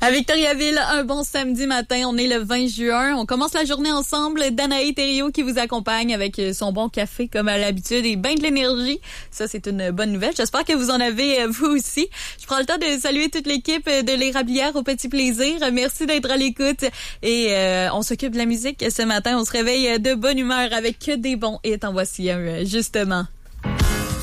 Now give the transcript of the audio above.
À Victoriaville, un bon samedi matin. On est le 20 juin. On commence la journée ensemble. Danae Thériault qui vous accompagne avec son bon café comme à l'habitude et bien de l'énergie. Ça, c'est une bonne nouvelle. J'espère que vous en avez vous aussi. Je prends le temps de saluer toute l'équipe de l'Érablière au Petit Plaisir. Merci d'être à l'écoute. Et on s'occupe de la musique ce matin. On se réveille de bonne humeur avec que des bons hits. En voici un, justement.